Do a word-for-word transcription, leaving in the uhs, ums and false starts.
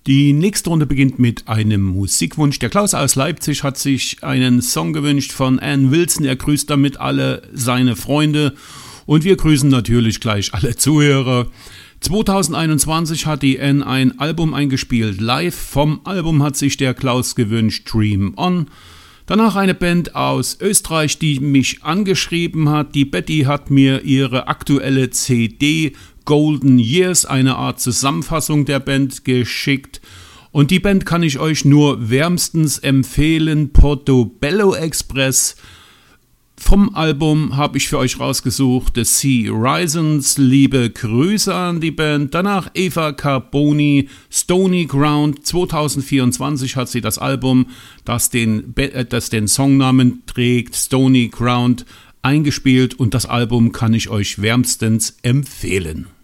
Die nächste Runde beginnt mit einem Musikwunsch. Der Klaus aus Leipzig hat sich einen Song gewünscht von Ann Wilson. Er grüßt damit alle seine Freunde und wir grüßen natürlich gleich alle Zuhörer. zwanzig einundzwanzig hat die Ann ein Album eingespielt, live. Vom Album hat sich der Klaus gewünscht, Dream On. Danach eine Band aus Österreich, die mich angeschrieben hat. Die Betty hat mir ihre aktuelle C D Golden Years, eine Art Zusammenfassung der Band, geschickt. Und die Band kann ich euch nur wärmstens empfehlen, Portobello Express. Vom Album habe ich für euch rausgesucht The Sea Risons. Liebe Grüße an die Band. Danach Eva Carboni, Stony Ground. zwanzig vierundzwanzig hat sie das Album, das den, das den Songnamen trägt, Stony Ground, eingespielt und das Album kann ich euch wärmstens empfehlen.